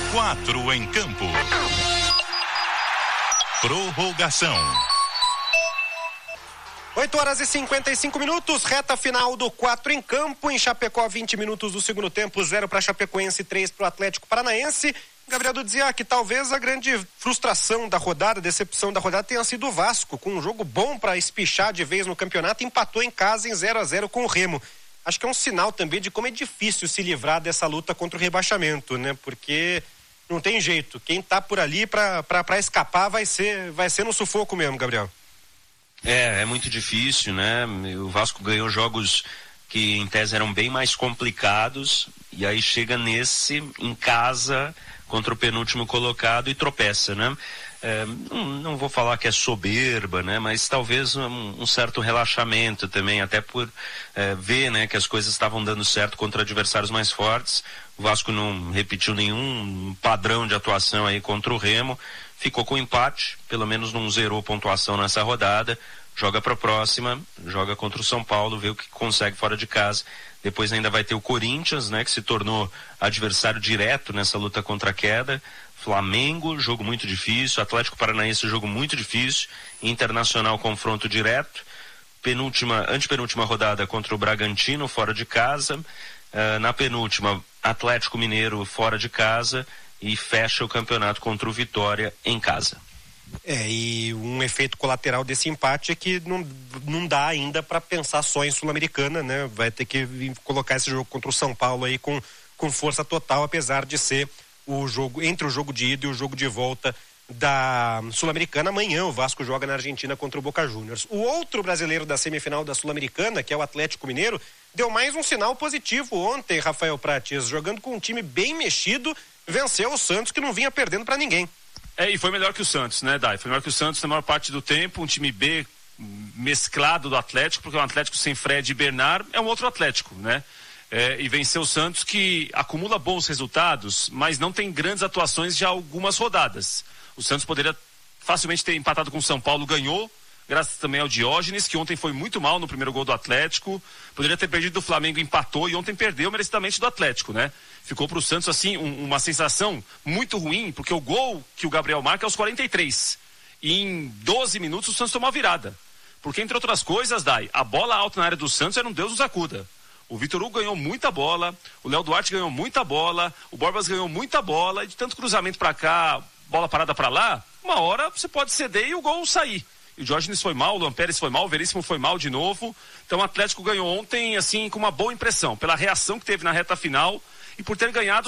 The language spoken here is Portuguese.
4 em campo. Prorrogação. 8h55, reta final do 4 em campo. Em Chapecó, 20 minutos do segundo tempo, 0 para Chapecoense, 3 para o Atlético Paranaense. Gabriel dizia que talvez a grande frustração da rodada, decepção da rodada tenha sido o Vasco, com um jogo bom para espichar de vez no campeonato, empatou em casa em 0-0 com o Remo. Acho que é um sinal também de como é difícil se livrar dessa luta contra o rebaixamento, né? Porque não tem jeito, quem tá por ali para escapar vai ser no sufoco mesmo, Gabriel. É muito difícil, né? O Vasco ganhou jogos que em tese eram bem mais complicados e aí chega nesse, em casa, contra o penúltimo colocado e tropeça, né? Não vou falar que é soberba, né? Mas talvez um certo relaxamento também, até por ver, né, que as coisas estavam dando certo contra adversários mais fortes. O Vasco não repetiu nenhum padrão de atuação aí contra o Remo, ficou com empate, pelo menos não zerou pontuação nessa rodada, joga para a próxima, joga contra o São Paulo, vê o que consegue fora de casa. Depois ainda vai ter o Corinthians, né, que se tornou adversário direto nessa luta contra a queda. Flamengo, jogo muito difícil. Atlético Paranaense, jogo muito difícil. Internacional, confronto direto. Antepenúltima rodada contra o Bragantino, fora de casa. Na penúltima, Atlético Mineiro, fora de casa. E fecha o campeonato contra o Vitória em casa. E um efeito colateral desse empate é que não dá ainda para pensar só em Sul-Americana, né? Vai ter que colocar esse jogo contra o São Paulo aí com força total, apesar de ser o jogo, entre o jogo de ida e o jogo de volta da Sul-Americana. Amanhã o Vasco joga na Argentina contra o Boca Juniors. O outro brasileiro da semifinal da Sul-Americana, que é o Atlético Mineiro, deu mais um sinal positivo ontem, Rafael Prates, jogando com um time bem mexido, venceu o Santos, que não vinha perdendo para ninguém. E foi melhor que o Santos, né, Dai? Foi melhor que o Santos na maior parte do tempo, um time B mesclado do Atlético, porque um Atlético sem Fred e Bernard é um outro Atlético, né? E venceu o Santos, que acumula bons resultados, mas não tem grandes atuações de algumas rodadas. O Santos poderia facilmente ter empatado com o São Paulo, ganhou, graças também ao Diógenes, que ontem foi muito mal no primeiro gol do Atlético. Poderia ter perdido do Flamengo, empatou, e ontem perdeu merecidamente do Atlético, né? Ficou pro Santos, assim, uma sensação muito ruim, porque o gol que o Gabriel marca é aos 43. E em 12 minutos o Santos tomou a virada. Porque, entre outras coisas, Dai, a bola alta na área do Santos era um Deus nos acuda. O Vitor Hugo ganhou muita bola, o Léo Duarte ganhou muita bola, o Borbas ganhou muita bola, e de tanto cruzamento pra cá, bola parada pra lá, uma hora você pode ceder e o gol sair. E o Diógenes foi mal, o Luan Pérez foi mal, o Veríssimo foi mal de novo. Então o Atlético ganhou ontem, assim, com uma boa impressão, pela reação que teve na reta final e por ter ganhado